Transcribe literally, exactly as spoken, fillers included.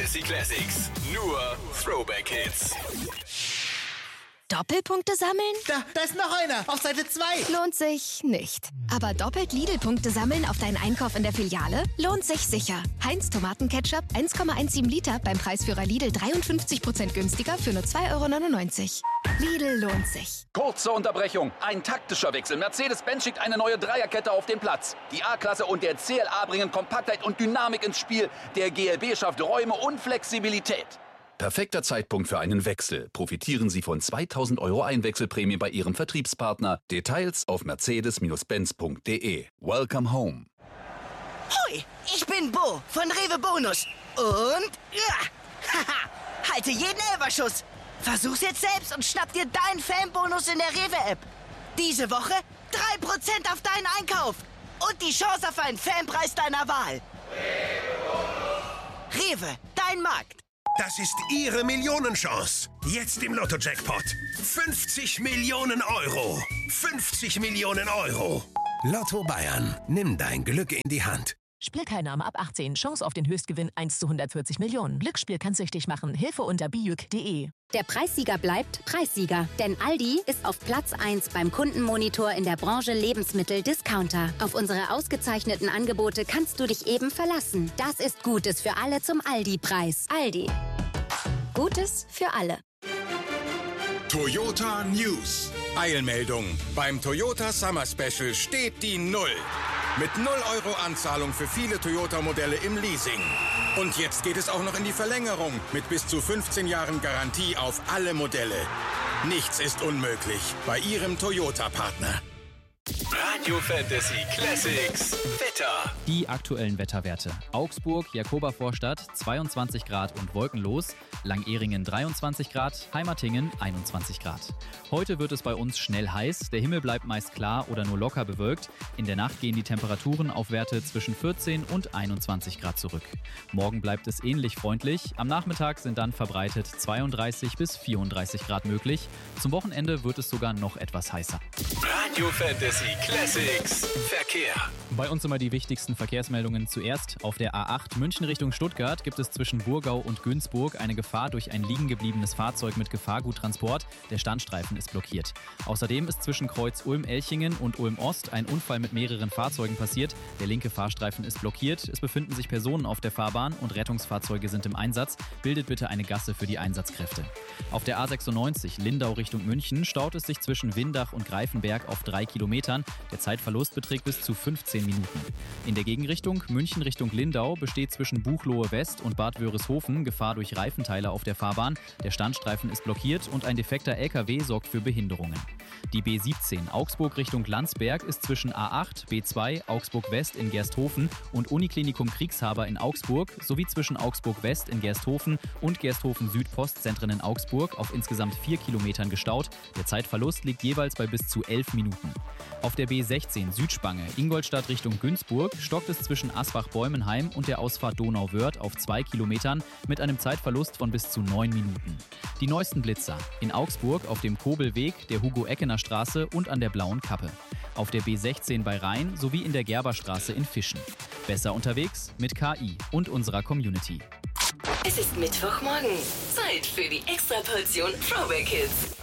Fantasy Classics. Nur Throwback Hits. Doppelpunkte sammeln? Da, da ist noch einer. Auf Seite zwei. Lohnt sich nicht. Aber doppelt Lidl-Punkte sammeln auf deinen Einkauf in der Filiale? Lohnt sich sicher. Heinz Tomatenketchup eins Komma siebzehn Liter beim Preisführer Lidl dreiundfünfzig Prozent günstiger für nur zwei Euro neunundneunzig. Lidl lohnt sich. Kurze Unterbrechung. Ein taktischer Wechsel. Mercedes-Benz schickt eine neue Dreierkette auf den Platz. Die A-Klasse und der C L A bringen Kompaktheit und Dynamik ins Spiel. Der G L B schafft Räume und Flexibilität. Perfekter Zeitpunkt für einen Wechsel. Profitieren Sie von zweitausend Euro Einwechselprämie bei Ihrem Vertriebspartner. Details auf mercedes Benz punkt de. Welcome home. Hoi, ich bin Bo von Rewe Bonus. Und ja, haha, halte jeden Elferschuss. Versuch's jetzt selbst und schnapp dir deinen Fanbonus in der Rewe-App. Diese Woche drei Prozent auf deinen Einkauf. Und die Chance auf einen Fanpreis deiner Wahl. Rewe, dein Markt. Das ist Ihre Millionenchance. Jetzt im Lotto-Jackpot. fünfzig Millionen Euro. fünfzig Millionen Euro. Lotto Bayern. Nimm dein Glück in die Hand. Spielteilnahme ab achtzehn. Chance auf den Höchstgewinn eins zu hundertvierzig Millionen. Glücksspiel kann süchtig machen. Hilfe unter bijuk punkt de. Der Preissieger bleibt Preissieger. Denn Aldi ist auf Platz eins beim Kundenmonitor in der Branche Lebensmittel-Discounter. Auf unsere ausgezeichneten Angebote kannst du dich eben verlassen. Das ist Gutes für alle zum Aldi-Preis. Aldi. Gutes für alle. Toyota News. Eilmeldung. Beim Toyota Summer Special steht die Null. Mit null Euro Anzahlung für viele Toyota-Modelle im Leasing. Und jetzt geht es auch noch in die Verlängerung mit bis zu fünfzehn Jahren Garantie auf alle Modelle. Nichts ist unmöglich bei Ihrem Toyota-Partner. Radio Fantasy Classics. Wetter. Die aktuellen Wetterwerte. Augsburg, Jakobervorstadt zweiundzwanzig Grad und wolkenlos. Langehringen dreiundzwanzig Grad, Heimatingen einundzwanzig Grad. Heute wird es bei uns schnell heiß. Der Himmel bleibt meist klar oder nur locker bewölkt. In der Nacht gehen die Temperaturen auf Werte zwischen vierzehn und einundzwanzig Grad zurück. Morgen bleibt es ähnlich freundlich. Am Nachmittag sind dann verbreitet zweiunddreißig bis vierunddreißig Grad möglich. Zum Wochenende wird es sogar noch etwas heißer. Radio Fantasy Classics. Verkehr. Bei uns immer die wichtigsten Verkehrsmeldungen zuerst. Auf der A acht München Richtung Stuttgart gibt es zwischen Burgau und Günzburg eine Gefahr durch ein liegen gebliebenes Fahrzeug mit Gefahrguttransport. Der Standstreifen ist blockiert. Außerdem ist zwischen Kreuz Ulm-Elchingen und Ulm-Ost ein Unfall mit mehreren Fahrzeugen passiert. Der linke Fahrstreifen ist blockiert. Es befinden sich Personen auf der Fahrbahn und Rettungsfahrzeuge sind im Einsatz. Bildet bitte eine Gasse für die Einsatzkräfte. Auf der A sechsundneunzig Lindau Richtung München staut es sich zwischen Windach und Greifenberg auf drei Kilometern. Der Zeitverlust beträgt bis zu fünfzehn Minuten. In der Gegenrichtung München Richtung Lindau besteht zwischen Buchloe West und Bad Wörishofen Gefahr durch Reifenteile auf der Fahrbahn. Der Standstreifen ist blockiert und ein defekter L K W sorgt für Behinderungen. Die B siebzehn Augsburg Richtung Landsberg ist zwischen A acht, B zwei, Augsburg West in Gersthofen und Uniklinikum Kriegshaber in Augsburg sowie zwischen Augsburg West in Gersthofen und Gersthofen Süd Postzentren in Augsburg auf insgesamt vier Kilometern gestaut. Der Zeitverlust liegt jeweils bei bis zu elf Minuten. Auf der B sechzehn Südspange Ingolstadt Richtung Günzburg stockt es zwischen Asbach-Bäumenheim und der Ausfahrt Donauwörth auf zwei Kilometern mit einem Zeitverlust von bis zu neun Minuten. Die neuesten Blitzer in Augsburg auf dem Kobelweg, der Hugo-Eckener-Straße und an der Blauen Kappe. Auf der B sechzehn bei Rhein sowie in der Gerberstraße in Fischen. Besser unterwegs mit K I und unserer Community. Es ist Mittwochmorgen. Zeit für die Extraportion Throwback Hits.